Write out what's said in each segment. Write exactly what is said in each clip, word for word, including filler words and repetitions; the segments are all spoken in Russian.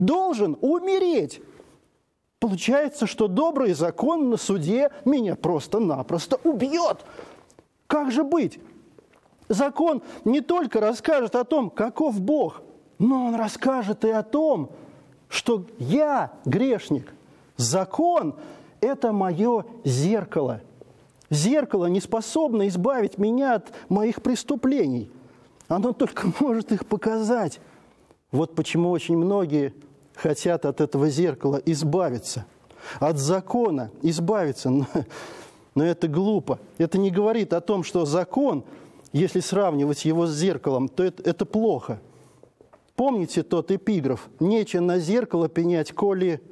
должен умереть. Получается, что добрый закон на суде меня просто-напросто убьет. Как же быть? Закон не только расскажет о том, каков Бог, но он расскажет и о том, что я грешник. Закон – это мое зеркало. Зеркало не способно избавить меня от моих преступлений. Оно только может их показать. Вот почему очень многие хотят от этого зеркала избавиться. От закона избавиться. Но, но это глупо. Это не говорит о том, что закон, если сравнивать его с зеркалом, то это, это плохо. Помните тот эпиграф? «Нече на зеркало пенять, коли...»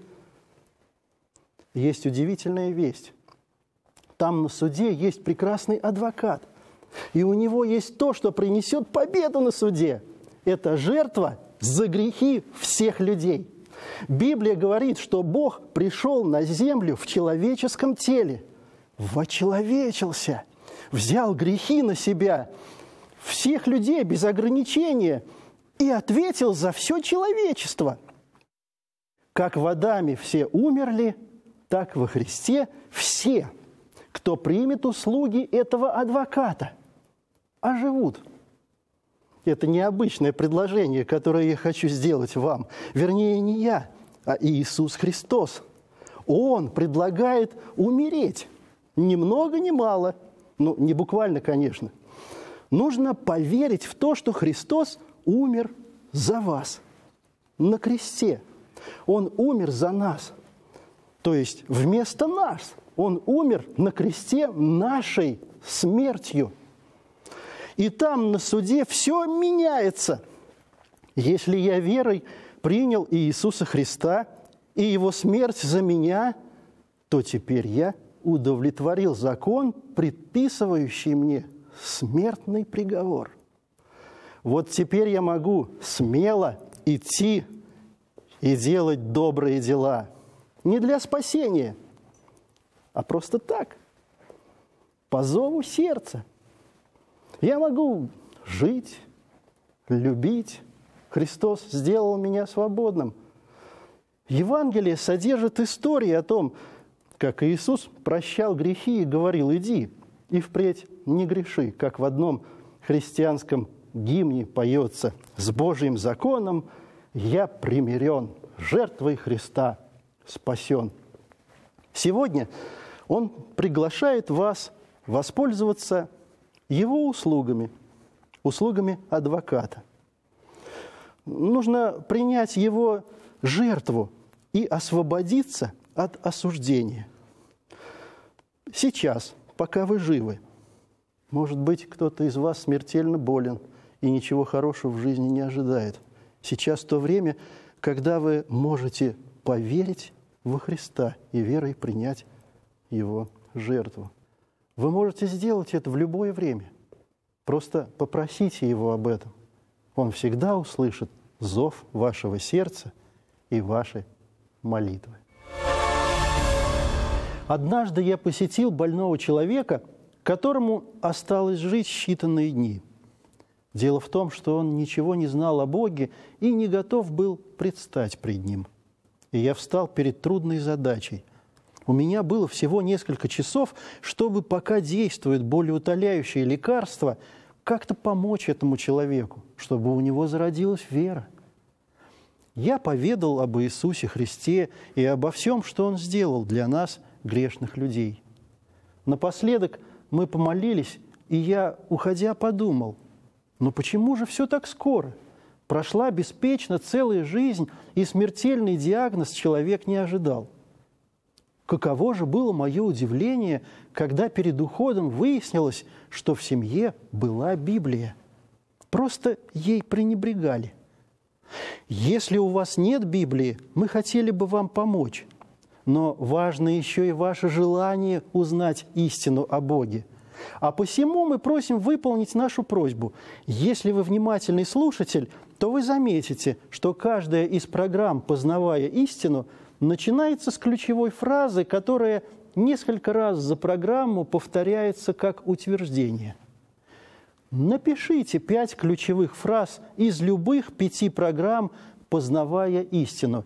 Есть удивительная весть. Там на суде есть прекрасный адвокат. И у него есть то, что принесет победу на суде. Это жертва за грехи всех людей. Библия говорит, что Бог пришел на землю в человеческом теле, вочеловечился, взял грехи на себя, всех людей без ограничения, и ответил за все человечество. Как в Адаме все умерли, так во Христе все, кто примет услуги этого адвоката, оживут. Это необычное предложение, которое я хочу сделать вам. Вернее, не я, а Иисус Христос. Он предлагает умереть. Ни много, ни мало. Ну, не буквально, конечно. Нужно поверить в то, что Христос умер за вас на кресте. Он умер за нас. То есть вместо нас. Он умер на кресте нашей смертью. И там на суде все меняется. Если я верой принял Иисуса Христа и Его смерть за меня, то теперь я удовлетворил закон, предписывающий мне смертный приговор. Вот теперь я могу смело идти и делать добрые дела. Не для спасения, а просто так, по зову сердца. Я могу жить, любить. Христос сделал меня свободным. Евангелие содержит истории о том, как Иисус прощал грехи и говорил: «Иди и впредь не греши», как в одном христианском гимне поется: «С Божьим законом я примирен, жертвой Христа спасен». Сегодня Он приглашает вас воспользоваться Его услугами, услугами адвоката. Нужно принять Его жертву и освободиться от осуждения. Сейчас, пока вы живы, может быть, кто-то из вас смертельно болен и ничего хорошего в жизни не ожидает. Сейчас то время, когда вы можете поверить во Христа и верой принять Его жертву. Вы можете сделать это в любое время. Просто попросите Его об этом. Он всегда услышит зов вашего сердца и ваши молитвы. Однажды я посетил больного человека, которому осталось жить считанные дни. Дело в том, что он ничего не знал о Боге и не готов был предстать пред Ним. И я встал перед трудной задачей. У меня было всего несколько часов, чтобы, пока действует болеутоляющее лекарство, как-то помочь этому человеку, чтобы у него зародилась вера. Я поведал об Иисусе Христе и обо всем, что Он сделал для нас, грешных людей. Напоследок мы помолились, и я, уходя, подумал: ну почему же все так скоро? Прошла беспечно целая жизнь, и смертельный диагноз человек не ожидал. Каково же было мое удивление, когда перед уходом выяснилось, что в семье была Библия. Просто ей пренебрегали. Если у вас нет Библии, мы хотели бы вам помочь. Но важно еще и ваше желание узнать истину о Боге. А посему мы просим выполнить нашу просьбу. Если вы внимательный слушатель, то вы заметите, что каждая из программ «Познавая истину» начинается с ключевой фразы, которая несколько раз за программу повторяется как утверждение. Напишите пять ключевых фраз из любых пяти программ «Познавая истину»